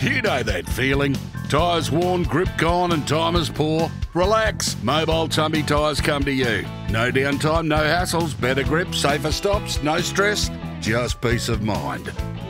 You know that feeling. Tyres worn, grip gone and time is poor? Relax, Mobile Tumby Tyres come to you. No downtime, no hassles, better grip, safer stops, no stress, just peace of mind.